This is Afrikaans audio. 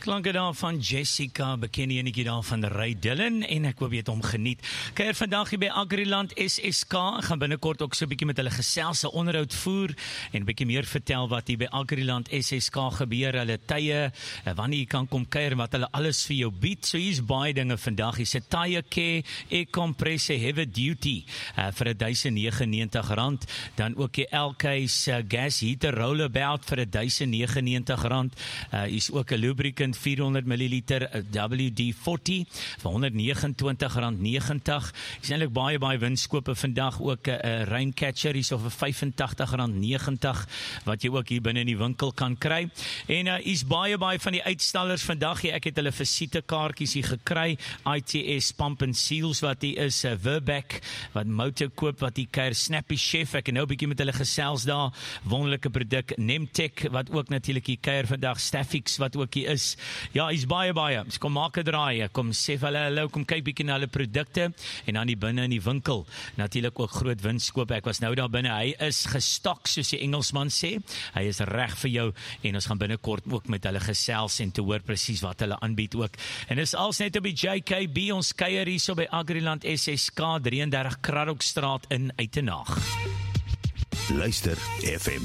Klanke daar van Jessica, bekende enetjie daar van Ray Dillon, en ek hoop jy het hom geniet. Kuier vandag hier by Agriland SSK, gaan binnekort ook so 'n bietjie met hulle gesels, 'n onderhoud voer, en 'n bietjie meer vertel wat hier by Agriland SSK gebeur, hulle tye, wanneer jy kan kom kuier, wat hulle alles vir jou bied. So hier's baie dinge vandag, hier's 'n tire care, air compressor, heavy duty, vir R1,099, dan ook die LK's gas heater rollerbout vir R1,099, is ook 'n lubricant 400 ml WD-40 vir R129,90. Is eintlik baie winskope vandag, ook 'n Raincatcher is vir R85,90 wat jy ook hier binne in die winkel kan kry. En is baie van die uitstallers vandag hier. Ek het hulle visitekaartjies hier gekry. ITS Pump and Seals wat hier is, Verbeck wat motor koop wat hier kuier, Snappy Chef, ek het nou 'n bietjie met hulle gesels daar, wonderlike produk, Nemtech wat ook natuurlik hier kuier vandag, Staffix wat ook hier is. Ja, is baie. So kom maak 'n draai, kom sê vir hulle hallo, kom kyk bietjie na hulle produkte, en dan die binne in die winkel. Natuurlik ook groot winskoop. Ek was nou daar binne. Hy is gestok, soos die Engelsman sê. Hy is reg vir jou, en ons gaan binnekort ook met hulle gesels en te hoor presies wat hulle aanbied ook. En dis als net op die JKB, ons kuier hier so by Agriland SSK 33 Kraddockstraat in Uitenhage. Luister FM